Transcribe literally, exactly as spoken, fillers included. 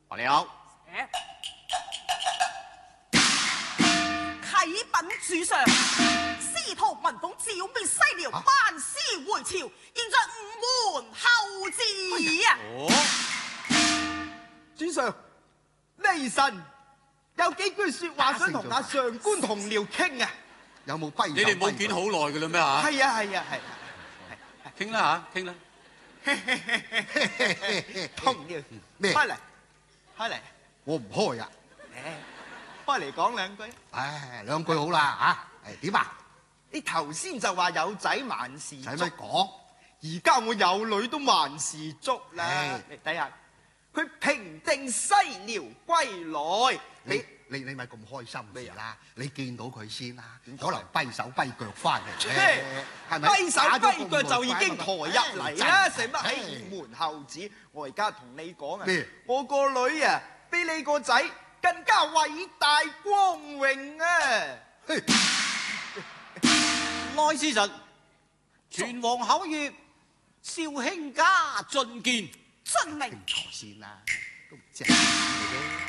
我你好。 啟稟主上，司徒文鳳剿滅西遼，班師回朝，現在午門候旨啊！ 哦， 主上，呢臣有幾句說話想同阿上官同僚傾啊！ 有冇跛手？ 你哋冇見好耐㗎啦咩嚇？ 係啊係啊係。 傾啦嚇，傾啦。 同僚咩？ 開嚟，開嚟， 我唔開啊！ 誒，開嚟講兩句。 唉，兩句好啦嚇。誒點啊？ 你頭先就話有仔萬事使足， 乜講？ 而家我有女都萬事足啦唉。 你睇下，佢平定西遼歸來， 你你你你咪咁開心咩啊事啦！你見到佢先啦，可能跛手跛腳翻嚟切咧，係咪？ 跛手打咗咁跛腳就已經抬入嚟啦， 唉使乜真係喺門後旨？我而家同你講啊咩， 我個女啊，比你個仔更加偉大光榮啊！ 嘿來司臣，傳皇口諭，少卿家進見。 遵命。 坐先啦，都唔知係咩嚟嘅。